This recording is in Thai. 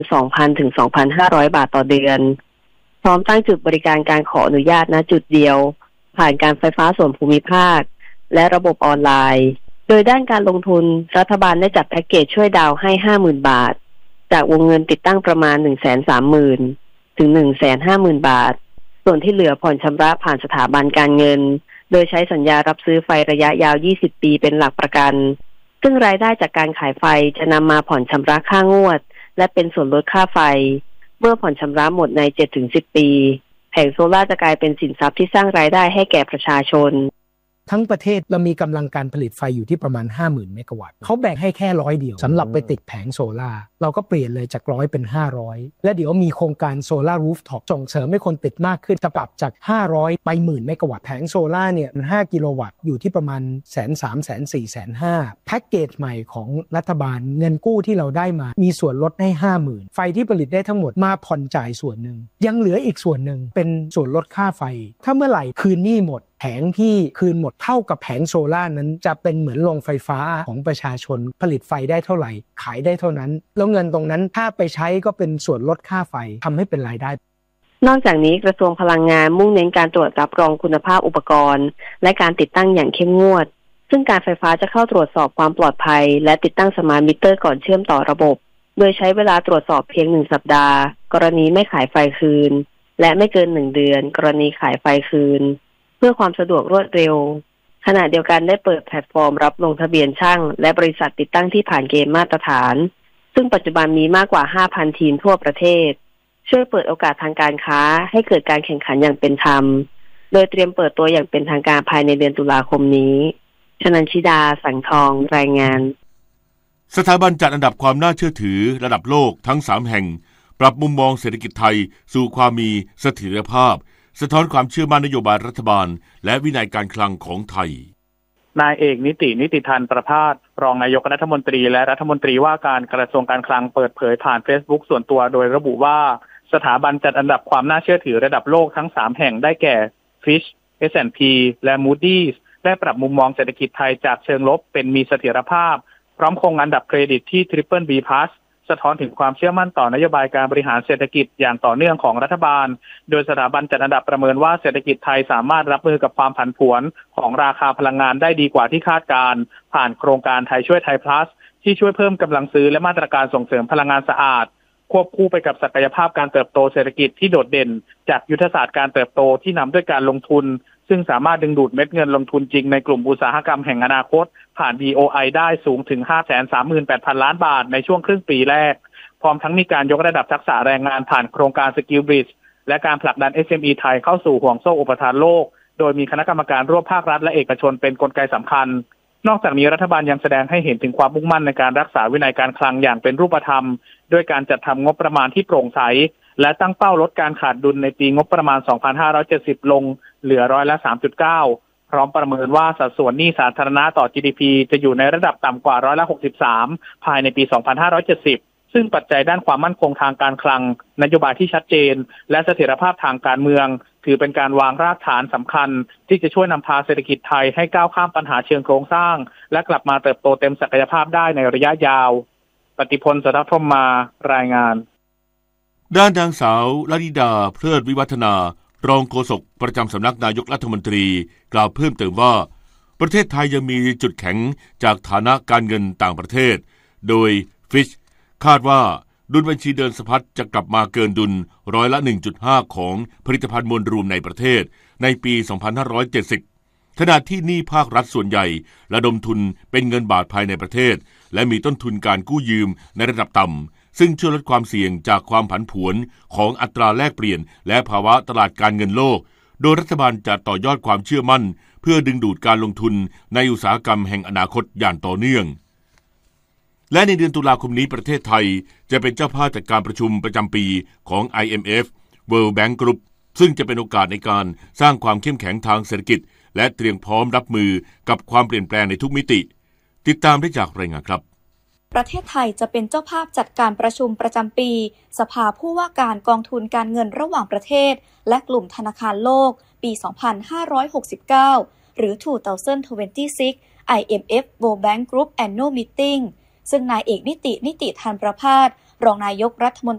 2,000 ถึง 2,500 บาทต่อเดือนพร้อมตั้งจุดบริการการขออนุญาตณจุดเดียวผ่านการไฟฟ้าส่วนภูมิภาคและระบบออนไลน์โดยด้านการลงทุนรัฐบาลได้จัดแพ็กเกจช่วยดาวน์ให้ 50,000 บาทจากวงเงินติดตั้งประมาณ 130,000 ถึง 150,000 บาทส่วนที่เหลือผ่อนชำระผ่านสถาบันการเงินโดยใช้สัญญารับซื้อไฟระยะยาว 20 ปีเป็นหลักประกันซึ่งรายได้จากการขายไฟจะนำมาผ่อนชำระค่างวดและเป็นส่วนลดค่าไฟเมื่อผ่อนชำระหมดใน 7-10 ปีแผงโซล่าจะกลายเป็นสินทรัพย์ที่สร้างรายได้ให้แก่ประชาชนทั้งประเทศเรามีกำลังการผลิตไฟอยู่ที่ประมาณ 50,000 เมกะวัตต์เขาแบ่งให้แค่100เดียวสำหรับไปติดแผงโซล่าเราก็เปลี่ยนเลยจาก100เป็น500และเดี๋ยวมีโครงการโซล่ารูฟท็อปส่งเสริมให้คนติดมากขึ้นจะปรับจาก500ไป10,000 เมกะวัตต์แผงโซล่าเนี่ย5กิโลวัตต์อยู่ที่ประมาณ 130,000 140,000 150,000 แพ็กเกจใหม่ของรัฐบาลเงินกู้ที่เราได้มามีส่วนลดให้ 50,000 ไฟที่ผลิตได้ทั้งหมดมาผ่อนจ่ายส่วนหนึ่งยังเหลืออีกส่วนหนึ่งเป็นส่วนลดค่าไฟถ้าเมื่อไหร่คืนหนี้หมดแผงที่คืนหมดเท่ากับแผงโซล่านั้นจะเป็นเหมือนโรงไฟฟ้าของประชาชนผลิตไฟได้เท่าไหร่ขายได้เท่านั้นแล้วเงินตรงนั้นถ้าไปใช้ก็เป็นส่วนลดค่าไฟทำให้เป็นรายได้นอกจากนี้กระทรวงพลังงานมุ่งเน้นการตรวจรับรองคุณภาพอุปกรณ์และการติดตั้งอย่างเข้มงวดซึ่งการไฟฟ้าจะเข้าตรวจสอบความปลอดภัยและติดตั้งสมาร์ทมิเตอร์ก่อนเชื่อมต่อระบบโดยใช้เวลาตรวจสอบเพียง1 สัปดาห์กรณีไม่ขายไฟคืนและไม่เกิน1 เดือนกรณีขายไฟคืนเพื่อความสะดวกรวดเร็วขณะเดียวกันได้เปิดแพลตฟอร์มรับลงทะเบียนช่างและบริษัทติดตั้งที่ผ่านเกณฑ์มาตรฐานซึ่งปัจจุบันมีมากกว่า 5,000 ทีมทั่วประเทศช่วยเปิดโอกาสทางการค้าให้เกิดการแข่งขันอย่างเป็นธรรมโดยเตรียมเปิดตัวอย่างเป็นทางการภายในเดือนตุลาคมนี้ชนันชิดาสังทองรายงานสถาบันจัดอันดับความน่าเชื่อถือระดับโลกทั้ง3แห่งปรับมุมมองเศรษฐกิจไทยสู่ความมีเสถียรภาพสะท้อนความเชื่อมั่นนโยบายรัฐบาลและวินัยการคลังของไทยนายเอกนิติธันประภาสรองนายกรัฐมนตรีและรัฐมนตรีว่าการกระทรวงการคลังเปิดเผยผ่าน Facebook ส่วนตัวโดยระบุว่าสถาบันจัดอันดับความน่าเชื่อถือระดับโลกทั้ง3แห่งได้แก่ Fitch S&P และ Moody's ได้ปรับมุมมองเศรษฐกิจไทยจากเชิงลบเป็นมีเสถียรภาพพร้อมคงอันดับเครดิตที่ BBB+ สะท้อนถึงความเชื่อมั่นต่อนโยบายการบริหารเศรษฐกิจอย่างต่อเนื่องของรัฐบาลโดยสถาบันจัดอันดับประเมินว่าเศรษฐกิจไทยสามารถรับมือกับความผันผวนของราคาพลังงานได้ดีกว่าที่คาดการณ์ผ่านโครงการไทยช่วยไทย plus ที่ช่วยเพิ่มกำลังซื้อและมาตรการส่งเสริมพลังงานสะอาดควบคู่ไปกับศักยภาพการเติบโตเศรษฐกิจที่โดดเด่นจากยุทธศาสตร์การเติบโตที่นำด้วยการลงทุนซึ่งสามารถดึงดูดเม็ดเงินลงทุนจริงในกลุ่มอุตสาหกรรมแห่งอนาคตผ่าน BOI ได้สูงถึง 538,000 ล้านบาทในช่วงครึ่งปีแรกพร้อมทั้งมีการยกระดับทักษะแรงงานผ่านโครงการ Skill Bridge และการผลักดัน SME ไทยเข้าสู่ห่วงโซ่อุปทานโลกโดยมีคณะกรรมการร่วมภาครัฐและเอกชนเป็นกลไกสำคัญนอกจากนี้รัฐบาลยังแสดงให้เห็นถึงความมุ่งมั่นในการรักษาวินัยการคลังอย่างเป็นรูปธรรมด้วยการจัดทำงบประมาณที่โปร่งใสและตั้งเป้าลดการขาดดุลในปีงบประมาณ 2570 ลงเหลือ3.9%พร้อมประเมินว่าสัดส่วนหนี้สาธารณะต่อ GDP จะอยู่ในระดับต่ำกว่า63%ภายในปี 2570ซึ่งปัจจัยด้านความมั่นคงทางการคลังนโยบายที่ชัดเจนและเสถียรภาพทางการเมืองถือเป็นการวางรากฐานสำคัญที่จะช่วยนำพาเศรษฐกิจไทยให้ก้าวข้ามปัญหาเชิงโครงสร้างและกลับมาเติบโตเต็มศักยภาพได้ในระยะยาวปฏิพล สรัทธมารายงานด้านนางสาวลลิดาเพลิดวิวัฒนารองโฆษกประจำสำนักนายกรัฐมนตรีกล่าวเพิ่มเติมว่าประเทศไทยยังมีจุดแข็งจากฐานะการเงินต่างประเทศโดย Fitch คาดว่าดุลบัญชีเดินสะพัดจะกลับมาเกินดุล100% ของผลิตภัณฑ์มวลรวมในประเทศในปี 2570 ขณะที่หนี้ภาครัฐส่วนใหญ่ระดมทุนเป็นเงินบาทภายในประเทศและมีต้นทุนการกู้ยืมในระดับต่ำซึ่งช่วยลดความเสี่ยงจากความผันผวนของอัตราแลกเปลี่ยนและภาวะตลาดการเงินโลกโดยรัฐบาลจะต่อยอดความเชื่อมั่นเพื่อดึงดูดการลงทุนในอุตสาหกรรมแห่งอนาคตอย่างต่อเนื่องและในเดือนตุลาคมนี้ประเทศไทยจะเป็นเจ้าภาพจัดการประชุมประจำปีของ IMF World Bank Group ซึ่งจะเป็นโอกาสในการสร้างความเข้มแข็งทางเศรษฐกิจและเตรียมพร้อมรับมือกับความเปลี่ยนแปลงในทุกมิติติดตามได้จากรายงานครับประเทศไทยจะเป็นเจ้าภาพจัดการประชุมประจำปีสภาผู้ว่าการกองทุนการเงินระหว่างประเทศและกลุ่มธนาคารโลกปี 2569 หรือ 2026 IMF World Bank Group Annual Meeting ซึ่งนายเอกนิติธันประภาสรองนายกรัฐมน